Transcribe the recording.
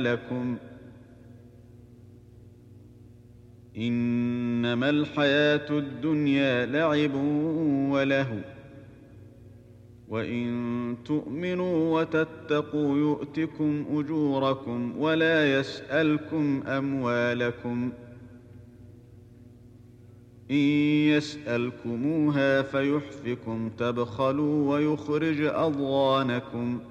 لكم إنما الحياة الدنيا لعب ولهو وإن تؤمنوا وتتقوا يؤتكم أجوركم ولا يسألكم أموالكم إن يسألكموها فيحفكم تبخلوا ويخرج أضغانكم